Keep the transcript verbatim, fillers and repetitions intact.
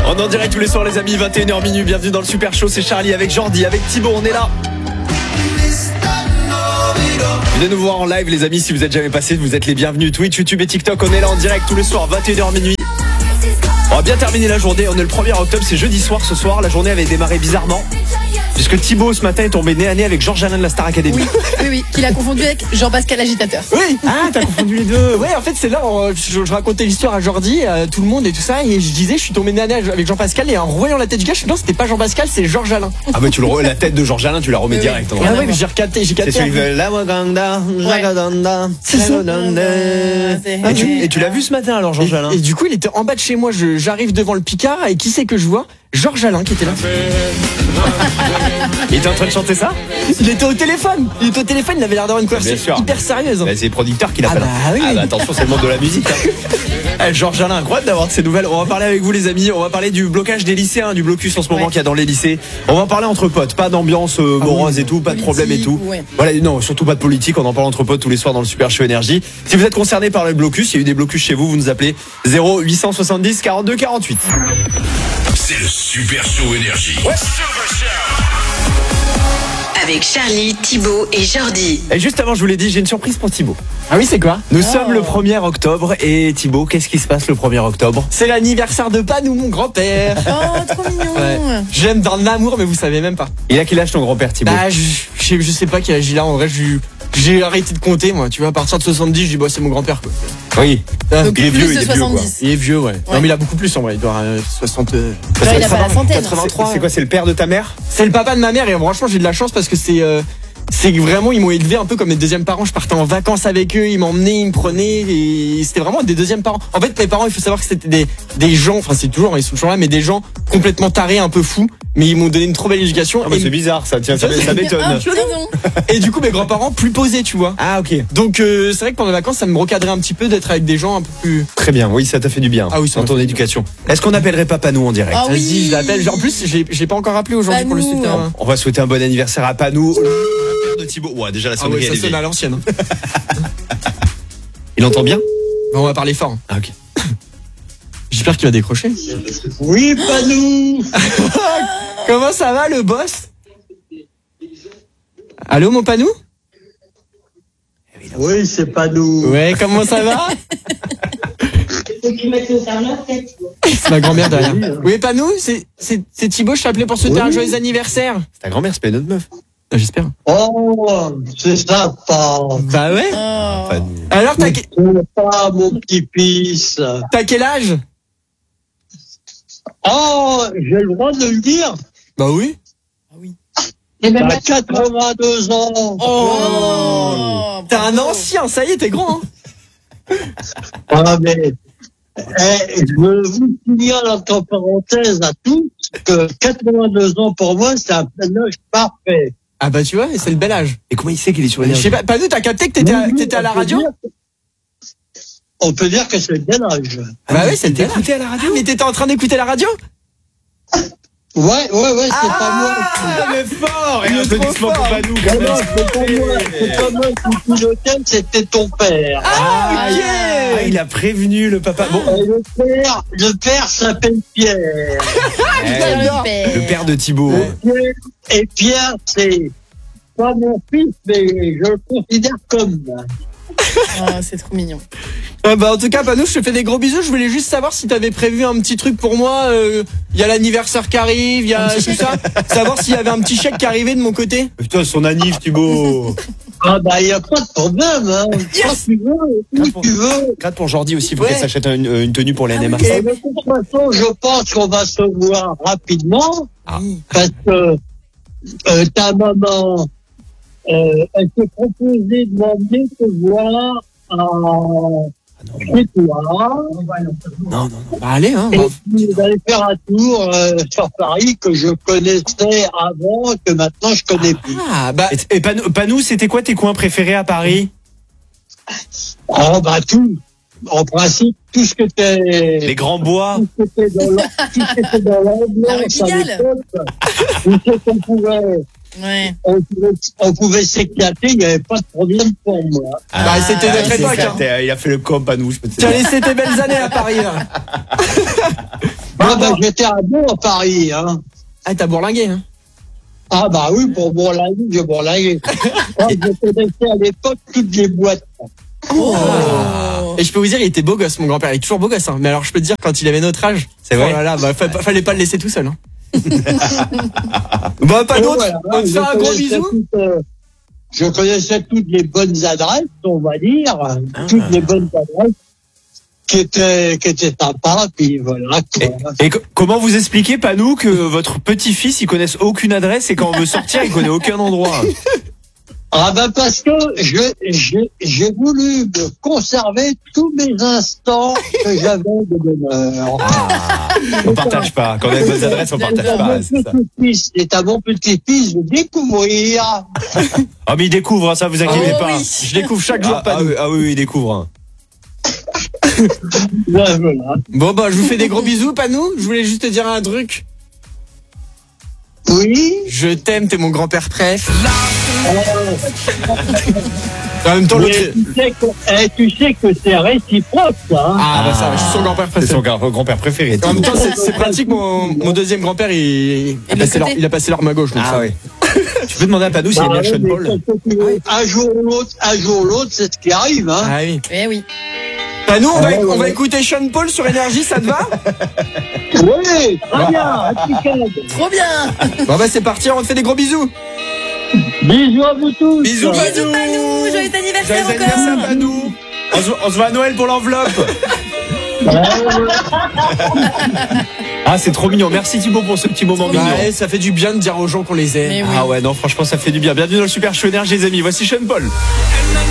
On est en direct tous les soirs les amis, vingt et une heures minuit. Bienvenue dans le Super Show, c'est Charlie avec Jordi, avec Thibaut, on est là. Venez nous voir en live les amis, si vous êtes jamais passés, vous êtes les bienvenus. Twitch, YouTube et TikTok, on est là en direct tous les soirs, vingt et une heures minuit. On va bien terminer la journée, on est le premier octobre, c'est jeudi soir ce soir. La journée avait démarré bizarrement puisque Thibaut ce matin est tombé nez à nez avec Georges Alain de la Star Academy. Oui, oui, oui, qu'il a confondu avec Jean-Pascal Agitateur. Oui. Ah, t'as confondu les deux. Ouais, en fait, c'est là, on, je, je racontais l'histoire à Jordi, à tout le monde et tout ça, et je disais, je suis tombé nez à nez avec Jean-Pascal, et en revoyant la tête du gars, je suis non, c'était pas Jean-Pascal, c'est Georges Alain. Ah bah tu le re... la tête de Georges Alain, tu la remets oui, direct. Oui. Hein. Ah ouais, mais j'ai recapté, j'ai capté. C'est celui de la Waganda, Jagadanda, Ouais. Et tu, et tu l'as vu ce matin alors Georges Alain? Et, et du coup, il était en bas de chez moi, je, j'arrive devant le Picard, et qui c'est que je vois? Georges Alain qui était là. Il était en train de chanter ça? Il était au téléphone. Il était au téléphone, il avait l'air d'avoir une conversation hyper sérieuse. Bah, c'est les producteurs qui l'appellent. Ah bah oui. Ah bah attention, c'est le monde de la musique. Hein. Eh, Georges Alain, incroyable d'avoir de ces nouvelles. On va parler avec vous les amis. On va parler du blocage des lycéens, du blocus en ce moment ouais. qu'il y a dans les lycées. On va en parler entre potes, pas d'ambiance euh, morose ah oui, et tout, pas de problème et tout. Ouais. Voilà, non, surtout pas de politique. On en parle entre potes tous les soirs dans le Super Show Énergie. Si vous êtes concerné par le blocus, il y a eu des blocus chez vous, vous nous appelez zéro huit cent soixante-dix quarante-deux quarante-huit. C'est le Super Show Énergie. Ouais. Avec Charlie, Thibaut et Jordi. Et juste avant, je vous l'ai dit, j'ai une surprise pour Thibaut. Ah oui, c'est quoi? Nous oh. sommes le premier octobre et Thibaut, qu'est-ce qui se passe le premier octobre? C'est l'anniversaire de Panou, mon grand-père. Oh, trop mignon. Ouais. J'aime dans l'amour, mais vous savez même pas. Il a quel âge ton grand-père Thibaut? Bah, je, je, je sais pas quel âge il a. En vrai, je, j'ai arrêté de compter, moi. Tu vois, à partir de soixante-dix, je dis, bah, c'est mon grand-père, quoi. Oui. Donc, il est plus vieux, de il est vieux, quoi. Il est vieux, ouais. ouais. Non, mais il a beaucoup plus, en vrai. Il doit avoir euh, soixante. Euh, Genre, il a pas la centaine. quatre-vingt-trois. C'est, c'est quoi, c'est le père de ta mère? C'est le papa de ma mère, et franchement, j'ai de la chance parce que c'est. Euh, C'est que vraiment, ils m'ont élevé un peu comme mes deuxièmes parents. Je partais en vacances avec eux, ils m'emmenaient, ils me prenaient, et c'était vraiment des deuxièmes parents. En fait, mes parents, il faut savoir que c'était des, des gens, enfin c'est toujours, ils sont toujours là, mais des gens complètement tarés, un peu fous. Mais ils m'ont donné une trop belle éducation. Ah bah et c'est bizarre ça, tiens, ça, ça m'étonne. Ah, non. Et du coup, mes grands-parents plus posés, tu vois. Ah ok. Donc euh, c'est vrai que pendant les vacances, ça me recadrait un petit peu d'être avec des gens un peu plus. Très bien, oui, ça t'a fait du bien. Ah oui, ça dans ton éducation. Est-ce qu'on appellerait Papa Panou en direct? Ah oui. Vas-y, je l'appelle. En plus, j'ai, j'ai pas encore appelé aujourd'hui pour le Panou. souhaiter. Un... On va souhaiter un bon anniversaire à Panou. De Thibaut. Ouais, déjà la Ah sonnerie ouais, ça elle est sonne à vieille. l'ancienne. Il entend bien? Bon, on va parler fort. Ah ok. J'espère qu'il va décrocher. Oui, Panou. Comment ça va, le boss? Allô, mon Panou? Oui, c'est Panou. Ouais, comment ça va? Faut qu'il mette le serre-la tête. C'est ma grand-mère derrière. Oui, Panou, c'est, c'est, c'est Thibaut, je t'appelais pour souhaiter Oui. un joyeux anniversaire. C'est ta grand-mère, c'est pas une autre meuf. Ah, j'espère. Oh, c'est sympa. Bah ouais. Oh. Panou. Alors, t'as, C'est pas mon petit-fils. t'as quel âge? Oh, j'ai le droit de le dire. Bah oui. T'as quatre-vingt-deux ans. Oh, t'es un ancien, ça y est, t'es grand, hein. Ah, mais, eh, je veux vous signaler entre parenthèses à tous que quatre-vingt-deux ans pour moi, c'est un âge parfait. Ah bah tu vois, c'est le bel âge. Et comment il sait qu'il est sur Je Énergie? sais pas, Panou, t'as capté que t'étais à, t'étais à la radio? On peut dire que c'est le bel âge. Bah oui, c'est le bel âge. T'écoutais à la radio? Mais t'étais en train d'écouter la radio? Ouais, ouais, ouais, c'est pas moi. Ah mais fort. Et Il est un applaudissement trop pour fort. Panou. Non, non, c'est pas moi, c'est pas moi qui pilotais, c'était ton père. Ah, ok. Ah, il a prévenu le papa. Bon, Et le père, le père s'appelle Pierre. eh, J'adore. le père de Thibaut. Pierre- Et Pierre, c'est pas mon fils, mais je le considère comme. Oh, c'est trop mignon. Euh, bah en tout cas, Panou, je te fais des gros bisous. Je voulais juste savoir si t'avais prévu un petit truc pour moi. Il euh, y a l'anniversaire qui arrive, il y a tout ça. Savoir s'il y avait un petit chèque qui arrivait de mon côté. Putain, son anniv, Thibaut. Ah bah, il n'y a pas de problème, hein. Yes. Quand tu veux, où tu veux. Gratte pour Jordi aussi, faut Ouais. qu'elle s'achète une, une tenue pour les N M A. Et de toute façon, je pense qu'on va se voir rapidement, Ah. parce que euh, ta maman, euh, elle s'est proposée de m'emmener te voir à chez toi. Non, non, non. Bah allez, hein. Et Bah, puis d'aller faire un tour euh, sur Paris que je connaissais avant, que maintenant je connais plus. ah bah Et, et Panou, Panou, c'était quoi tes coins préférés à Paris? Oh bah tout. En principe, tout ce que t'es... Les grands bois. Tout ce qui était dans l'am- tout ce qui était dans l'ambiance à La l'époque, tout ce qu'on pouvait, Ouais. on pouvait, on pouvait s'éclater, il n'y avait pas de problème pour moi. Bah, c'était notre c'est époque, ça, hein. t'es- Il a fait le com, Panou, je peux te tu as dire. laissé tes belles années à Paris, là. Moi, bah, j'étais à Beau à Paris, hein. Ah, t'as bourlingué, hein. Ah, bah oui, pour bourlinguer, j'ai bourlingué. Moi, je connaissais à l'époque toutes les boîtes. Oh. Et je peux vous dire, il était beau gosse, mon grand-père. Il est toujours beau gosse, hein. Mais alors, je peux te dire, quand il avait notre âge. C'est vrai. Oh là là, bah, fa- fallait pas le laisser tout seul, hein. Bon, pas Et d'autre. voilà, On te je fait un gros connaissais bisou. toutes, euh, Je connaissais toutes les bonnes adresses, on va dire. Toutes les bonnes adresses qui étaient, qui étaient sympas, puis voilà, Et, quoi. et co- comment vous expliquez, Panou, que votre petit-fils, il connaisse aucune adresse et quand on veut sortir, il connaît aucun endroit? Ah ben parce que je, j'ai, j'ai voulu me conserver tous mes instants que j'avais de bonheur. On partage pas. Quand on a une bonne adresse, on partage C'est à pas. mon C'est ça. petit-fils, c'est à mon petit-fils de découvrir. Ah, mais il découvre, hein, ça, vous inquiétez Oh, pas. oui. Je découvre chaque jour, Ah, pas ah, oui, ah oui, oui, il découvre. hein. Ben, voilà. Bon, bah, je vous fais des gros bisous, Panou. Je voulais juste te dire un truc. Oui. Je t'aime, t'es mon grand-père préf. En même temps, Mais l'autre. tu sais que, eh, tu sais que c'est réciproque, ça. Hein. Ah, bah, ça, va, je suis son grand-père C'est préféré. son grand- grand-père préféré. En même temps, c'est, c'est pratique, mon, mon deuxième grand-père, il, il, a de passé l'autre leur, il a passé l'arme à gauche. Donc Ah ça. ouais. Tu peux demander à Panou s'il aime Bah, bien Sean mais Paul. qu'est-ce que tu veux Un jour ou l'autre, un jour ou l'autre, c'est ce qui arrive, hein. Ah oui. Eh oui. Panou, on va, Ouais, ouais, on va ouais. écouter Sean Paul sur Énergie, ça te va? Oui, très bien, impeccable. Trop bien. Bon, bah, c'est parti, on te fait des gros bisous. Bisous à vous tous. Bisous, Bisous Panou. Panou. Joyeux anniversaire Joyeux anniversaire, encore. Panou. On se, on se voit à Noël pour l'enveloppe. Ouais, ouais. Ah, c'est trop mignon. Merci Thibaut pour ce petit moment Trop mignon. mignon. Ouais, ça fait du bien de dire aux gens qu'on les aime. Mais oui. Ah ouais, non, franchement, ça fait du bien. Bienvenue dans le Super Show Énergie, les amis. Voici Sean Paul.